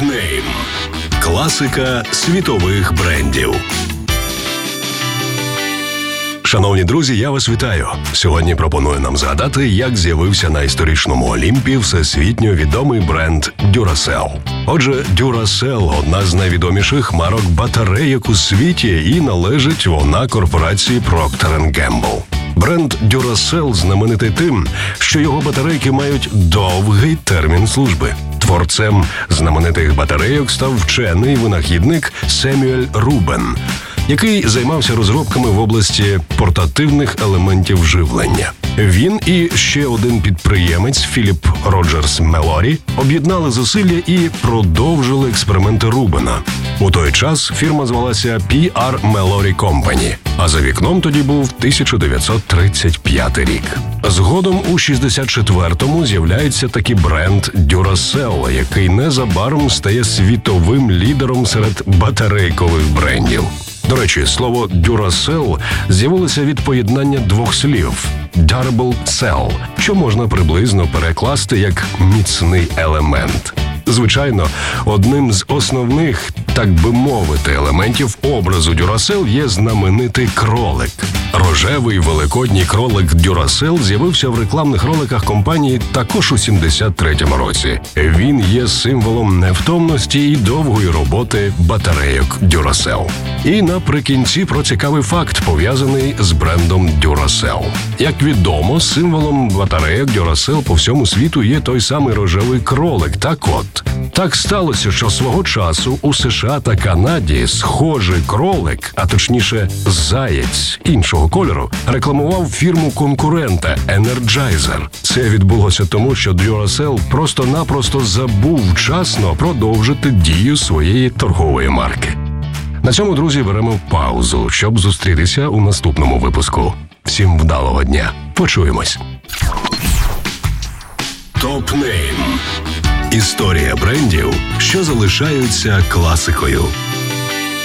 Топ-нейм. Класика світових брендів. Шановні друзі, я вас вітаю. Сьогодні пропоную нам згадати, як з'явився на історичному Олімпі всесвітньо відомий бренд Duracell. Отже, Duracell – одна з найвідоміших марок батарейок у світі, і належить вона корпорації Procter & Gamble. Бренд Duracell знаменитий тим, що його батарейки мають довгий термін служби. Творцем знаменитих батарейок став вчений винахідник Семюель Рубен, який займався розробками в області портативних елементів живлення. Він і ще один підприємець Філіп Роджерс Мелорі об'єднали зусилля і продовжили експерименти Рубена. У той час фірма звалася P.R. Mallory Company, а за вікном тоді був 1935 рік. Згодом у 64-му з'являється такий бренд Duracell, який незабаром стає світовим лідером серед батарейкових брендів. До речі, слово Duracell з'явилося від поєднання двох слів «durable cell», що можна приблизно перекласти як «міцний елемент». Звичайно, одним з основних, так би мовити, елементів образу Duracell є знаменитий кролик. Рожевий великодній кролик Duracell з'явився в рекламних роликах компанії також у 73-му році. Він є символом невтомності і довгої роботи батарейок Duracell. І наприкінці про цікавий факт, пов'язаний з брендом Duracell. Як відомо, символом батарейок Duracell по всьому світу є той самий рожевий кролик. Так сталося, що свого часу у США та Канаді схожий кролик, а точніше заєць іншого кольору, рекламував фірму конкурента Energizer. Це відбулося тому, що Duracell просто-напросто забув вчасно продовжити дію своєї торгової марки. На цьому, друзі, беремо паузу, щоб зустрітися у наступному випуску. Всім вдалого дня. Почуємось. Топ-нейм. Історія брендів, що залишаються класикою.